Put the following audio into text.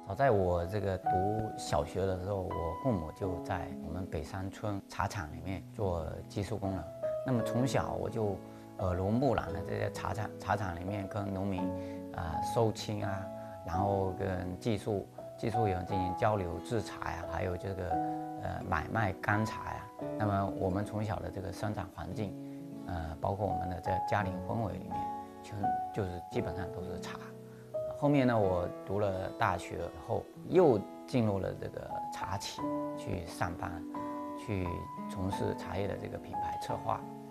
早在我这个读小学的时候，我父母就在我们北山村茶厂里面做技术工人。那么从小我就耳濡目染的这些茶厂里面跟农民收青啊，然后跟技术员进行交流制茶呀，还有这个买卖干茶呀。那么我们从小的这个生长环境，包括我们的这家庭氛围里面，就是基本上都是茶。后面呢，我读了大学后，又进入了这个茶企去上班，去从事茶叶的这个品牌策划。